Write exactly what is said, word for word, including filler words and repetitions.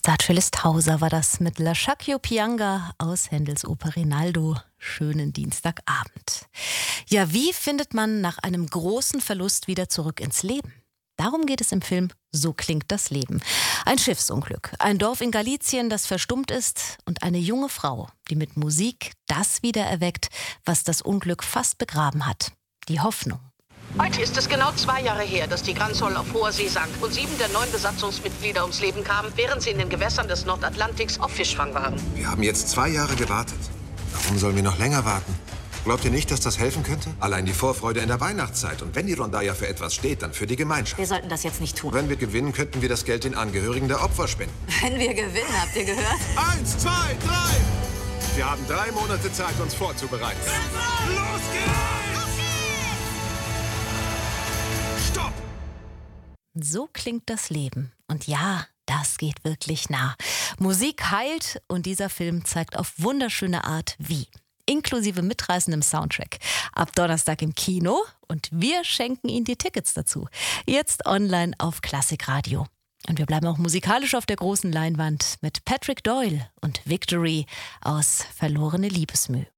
Starcell Hauser war das mit La Sciacquo Pianga aus Händels Oper Rinaldo. Schönen Dienstagabend. Ja, wie findet man nach einem großen Verlust wieder zurück ins Leben? Darum geht es im Film So klingt das Leben. Ein Schiffsunglück, ein Dorf in Galizien, das verstummt ist, und eine junge Frau, die mit Musik das wiedererweckt, was das Unglück fast begraben hat. Die Hoffnung. Heute ist es genau zwei Jahre her, dass die Grand Sol auf hoher See sank und sieben der neun Besatzungsmitglieder ums Leben kamen, während sie in den Gewässern des Nordatlantiks auf Fischfang waren. Wir haben jetzt zwei Jahre gewartet. Warum sollen wir noch länger warten? Glaubt ihr nicht, dass das helfen könnte? Allein die Vorfreude in der Weihnachtszeit. Und wenn die Rondalla für etwas steht, dann für die Gemeinschaft. Wir sollten das jetzt nicht tun. Wenn wir gewinnen, könnten wir das Geld den Angehörigen der Opfer spenden. Wenn wir gewinnen, habt ihr gehört? Eins, zwei, drei! Wir haben drei Monate Zeit, uns vorzubereiten. Los geht's! Stopp! So klingt das Leben. Und ja, das geht wirklich nah. Musik heilt und dieser Film zeigt auf wunderschöne Art wie. Inklusive mitreißendem Soundtrack. Ab Donnerstag im Kino und wir schenken Ihnen die Tickets dazu. Jetzt online auf Klassikradio. Und wir bleiben auch musikalisch auf der großen Leinwand mit Patrick Doyle und Victory aus Verlorene Liebesmüh.